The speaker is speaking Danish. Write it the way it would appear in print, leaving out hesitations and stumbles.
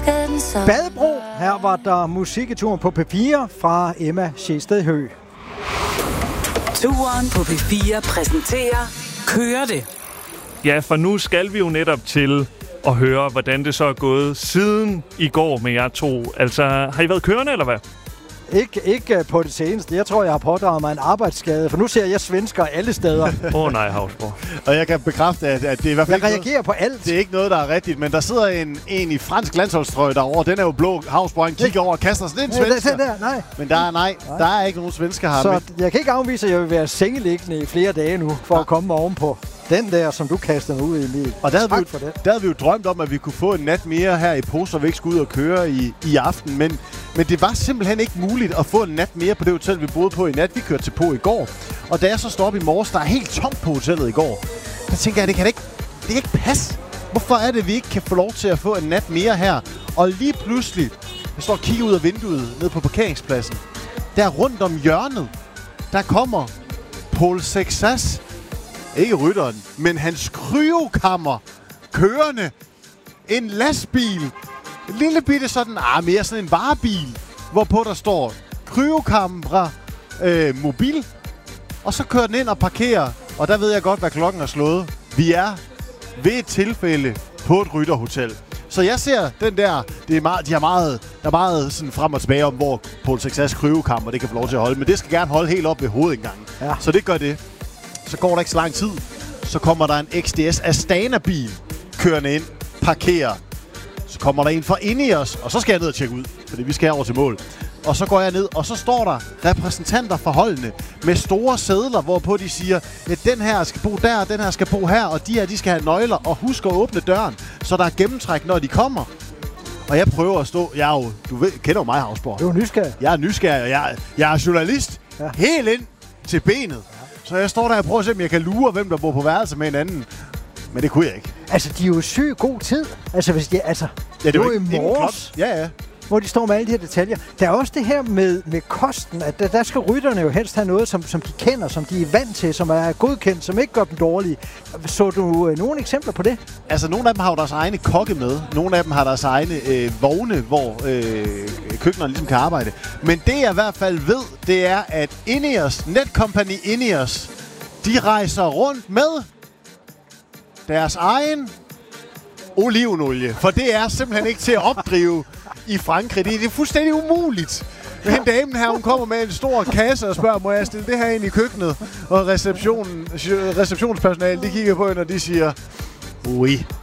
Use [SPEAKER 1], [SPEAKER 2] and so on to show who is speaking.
[SPEAKER 1] elsker den så.
[SPEAKER 2] Badebro. Her var der musikketuren på P4 fra Emma Sjested Høgh.
[SPEAKER 3] Turen på P4 præsenterer Kører det.
[SPEAKER 4] Ja, for nu skal vi jo netop til at høre, hvordan det så er gået siden i går med jer to. Altså, har I været kørende, eller hvad?
[SPEAKER 2] Ikke på det seneste. Jeg tror, jeg har pådraget mig en arbejdsskade, for nu ser jeg svensker alle steder.
[SPEAKER 4] Nej, Hausborg.
[SPEAKER 5] Og jeg kan bekræfte, at det er i hvert fald
[SPEAKER 2] jeg reagerer på alt.
[SPEAKER 5] Det er ikke noget, der er rigtigt, men der sidder en i fransk landsholdstrøje derovre. Den er jo blå. Hausborg kigger over og kaster sig. Det er en svensker.
[SPEAKER 2] Nej.
[SPEAKER 5] Men der er ikke nogen svensker her.
[SPEAKER 2] Så jeg kan ikke afvise, at jeg vil være sengeliggende i flere dage nu, for at komme ovenpå den der, som du kaster mig ud i, Emil.
[SPEAKER 5] Og der havde vi jo drømt om, at vi kunne få en nat mere her i Post, og vi ikke skulle ud og køre i aften. Men det var simpelthen ikke muligt at få en nat mere på det hotel, vi boede på i nat. Vi kørte til på i går. Og da jeg så står op i morges, der er helt tomt på hotellet i går. Der tænker jeg, det kan ikke passe. Hvorfor er det, at vi ikke kan få lov til at få en nat mere her? Og lige pludselig, jeg står og kigger ud af vinduet ned på parkeringspladsen. Der rundt om hjørnet, der kommer Paul Sexas. Ikke rytteren, men hans kryokammer kørende. En lastbil. En lille bitte sådan, mere sådan en varebil, hvorpå der står kryokamera mobil. Og så kører den ind og parkerer, og der ved jeg godt, hvad klokken er slået. Vi er ved et tilfælde på et rytterhotel. Så jeg ser den der, der er meget sådan frem og tilbage om, hvor Paul Sexas kryokammer det kan få lov til at holde. Men det skal gerne holde helt op ved hovedindgangen. Ja. Så det gør det. Så går der ikke så lang tid, så kommer der en XDS Astana-bil kørende ind, parkerer. Så kommer der en fra Ineos, og så skal jeg ned og tjekke ud, fordi vi skal over til mål. Og så går jeg ned, og så står der repræsentanter for holdene med store sedler, hvorpå de siger, at den her skal bo der, den her skal bo her, og de her, de skal have nøgler, og husk at åbne døren, så der er gennemtræk, når de kommer. Og jeg prøver at stå, kender jo mig, Hausborg.
[SPEAKER 2] Du er nysgerrig.
[SPEAKER 5] Jeg er nysgerrig, og jeg er journalist, helt ind til benet. Så jeg står der og prøver at se, om jeg kan lure, hvem der bor på værelse med en anden. Men det kunne jeg ikke.
[SPEAKER 2] Altså, de er jo syg god tid. Altså, hvis de... Altså, ja, det var i morges.
[SPEAKER 5] Ja.
[SPEAKER 2] Hvor de står med alle de her detaljer. Der er også det her med kosten, at der skal rytterne jo helst have noget, som de kender, som de er vant til, som er godkendt, som ikke gør dem dårlige. Så du nogle eksempler på det? Altså,
[SPEAKER 5] nogle af dem har jo deres egne kokke med. Nogle af dem har deres egne vogne, hvor køkkenerne ligesom kan arbejde. Men det jeg i hvert fald ved, det er, at Ineos, Netcompany Ineos, de rejser rundt med deres egen olivenolie. For det er simpelthen ikke til at opdrive i Frankrig. Det er fuldstændig umuligt. Men damen her, hun kommer med en stor kasse og spørger, må jeg stille det her ind i køkkenet? Og receptionspersonalet, de kigger på hende, og de siger, oui.